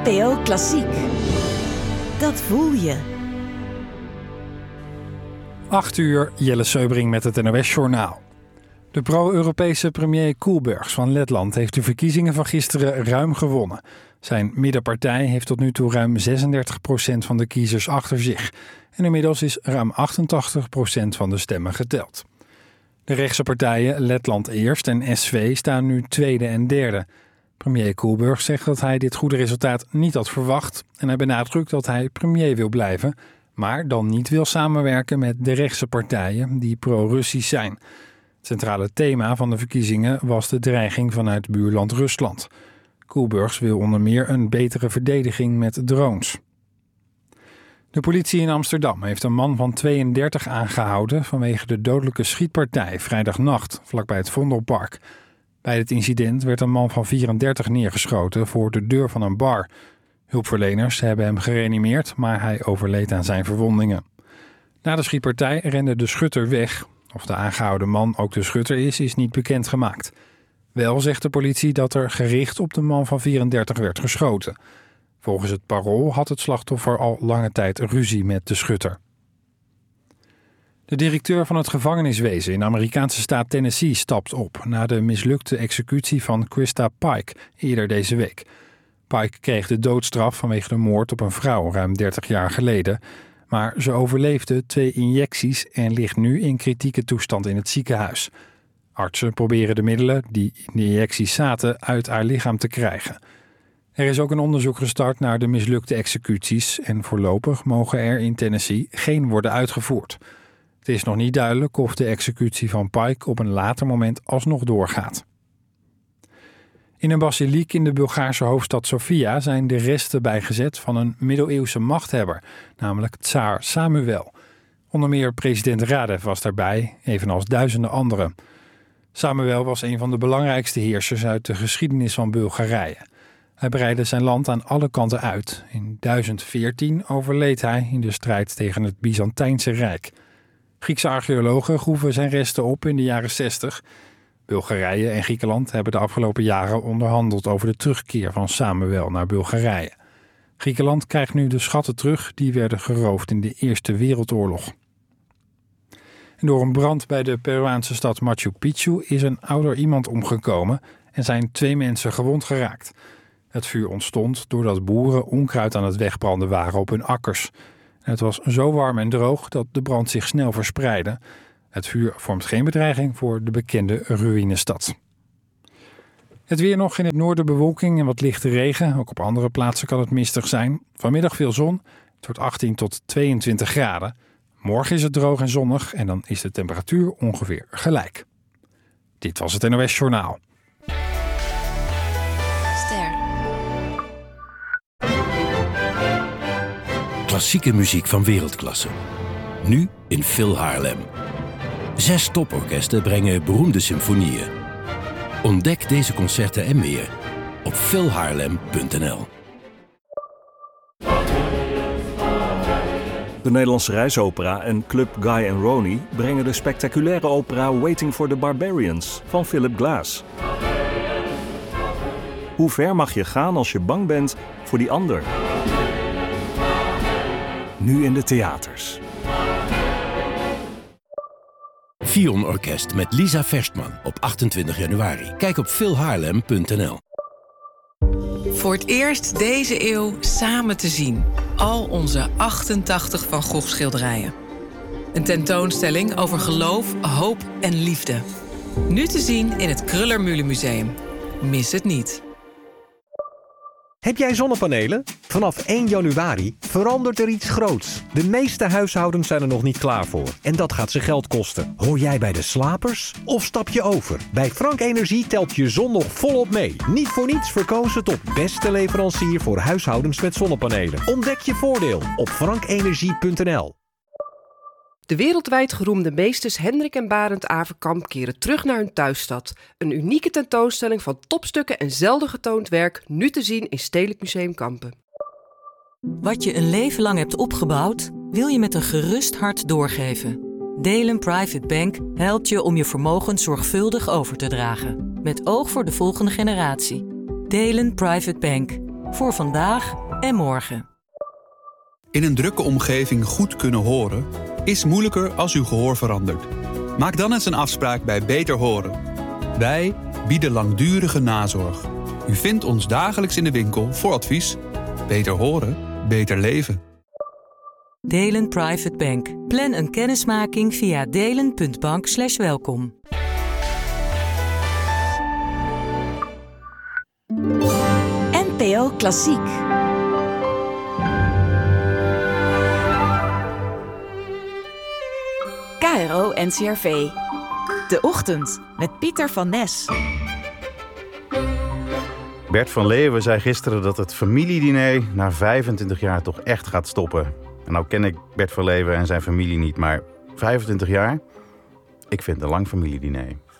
NPO Klassiek. Dat voel je. 8 uur, Jelle Seubring met het NOS-journaal. De pro-Europese premier Koolbergs van Letland heeft de verkiezingen van gisteren ruim gewonnen. Zijn middenpartij heeft tot nu toe ruim 36% van de kiezers achter zich. En inmiddels is ruim 88% van de stemmen geteld. De rechtse partijen Letland Eerst en SV staan nu tweede en derde. Premier Koolbergs zegt dat hij dit goede resultaat niet had verwacht. En hij benadrukt dat hij premier wil blijven, maar dan niet wil samenwerken met de rechtse partijen die pro-Russisch zijn. Het centrale thema van de verkiezingen was de dreiging vanuit buurland Rusland. Koolbergs wil onder meer een betere verdediging met drones. De politie in Amsterdam heeft een man van 32 aangehouden vanwege de dodelijke schietpartij vrijdagnacht vlakbij het Vondelpark. Bij het incident werd een man van 34 neergeschoten voor de deur van een bar. Hulpverleners hebben hem gereanimeerd, maar hij overleed aan zijn verwondingen. Na de schietpartij rende de schutter weg. Of de aangehouden man ook de schutter is niet bekendgemaakt. Wel zegt de politie dat er gericht op de man van 34 werd geschoten. Volgens het Parool had het slachtoffer al lange tijd ruzie met de schutter. De directeur van het gevangeniswezen in de Amerikaanse staat Tennessee stapt op na de mislukte executie van Krista Pike eerder deze week. Pike kreeg de doodstraf vanwege de moord op een vrouw ruim 30 jaar geleden. Maar ze overleefde 2 injecties en ligt nu in kritieke toestand in het ziekenhuis. Artsen proberen de middelen die in de injecties zaten uit haar lichaam te krijgen. Er is ook een onderzoek gestart naar de mislukte executies en voorlopig mogen er in Tennessee geen worden uitgevoerd. Het is nog niet duidelijk of de executie van Pike op een later moment alsnog doorgaat. In een basiliek in de Bulgaarse hoofdstad Sofia zijn de resten bijgezet van een middeleeuwse machthebber, namelijk tsaar Samuel. Onder meer president Radev was daarbij, evenals duizenden anderen. Samuel was een van de belangrijkste heersers uit de geschiedenis van Bulgarije. Hij breidde zijn land aan alle kanten uit. In 1014 overleed hij in de strijd tegen het Byzantijnse Rijk. Griekse archeologen groeven zijn resten op in de jaren 60. Bulgarije en Griekenland hebben de afgelopen jaren onderhandeld over de terugkeer van Samuel naar Bulgarije. Griekenland krijgt nu de schatten terug die werden geroofd in de Eerste Wereldoorlog. En door een brand bij de Peruaanse stad Machu Picchu is een ouder iemand omgekomen en zijn 2 mensen gewond geraakt. Het vuur ontstond doordat boeren onkruid aan het wegbranden waren op hun akkers. Het was zo warm en droog dat de brand zich snel verspreidde. Het vuur vormt geen bedreiging voor de bekende ruïnestad. Het weer nog: in het noorden bewolking en wat lichte regen. Ook op andere plaatsen kan het mistig zijn. Vanmiddag veel zon. Het wordt 18 tot 22 graden. Morgen is het droog en zonnig en dan is de temperatuur ongeveer gelijk. Dit was het NOS Journaal. Klassieke muziek van wereldklasse. Nu in Phil Haarlem. 6 toporkesten brengen beroemde symfonieën. Ontdek deze concerten en meer op philhaarlem.nl. De Nederlandse Reisopera en Club Guy and Ronnie brengen de spectaculaire opera Waiting for the Barbarians van Philip Glass. Hoe ver mag je gaan als je bang bent voor die ander? Nu in de theaters. Fion Orkest met Lisa Verstman op 28 januari. Kijk op philhaarlem.nl. Voor het eerst deze eeuw samen te zien. Al onze 88 Van Gogh schilderijen. Een tentoonstelling over geloof, hoop en liefde. Nu te zien in het Kröller-Mühle Museum. Mis het niet. Heb jij zonnepanelen? Vanaf 1 januari verandert er iets groots. De meeste huishoudens zijn er nog niet klaar voor. En dat gaat ze geld kosten. Hoor jij bij de slapers? Of stap je over? Bij Frank Energie telt je zon nog volop mee. Niet voor niets verkozen tot beste leverancier voor huishoudens met zonnepanelen. Ontdek je voordeel op frankenergie.nl. De wereldwijd geroemde meesters Hendrik en Barend Averkamp keren terug naar hun thuisstad. Een unieke tentoonstelling van topstukken en zelden getoond werk, nu te zien in Stedelijk Museum Kampen. Wat je een leven lang hebt opgebouwd, wil je met een gerust hart doorgeven. Delen Private Bank helpt je om je vermogen zorgvuldig over te dragen. Met oog voor de volgende generatie. Delen Private Bank. voor vandaag en morgen. In een drukke omgeving goed kunnen horen is moeilijker als uw gehoor verandert. Maak dan eens een afspraak bij Beter Horen. Wij bieden langdurige nazorg. U vindt ons dagelijks in de winkel voor advies. Beter horen, beter leven. Delen Private Bank. Plan een kennismaking via delen.bank/welkom. NPO Klassiek. KRO NCRV. De Ochtend met Pieter van Nes. Bert van Leeuwen zei gisteren dat het familiediner na 25 jaar toch echt gaat stoppen. En nou ken ik Bert van Leeuwen en zijn familie niet, maar 25 jaar? Ik vind het een lang familiediner.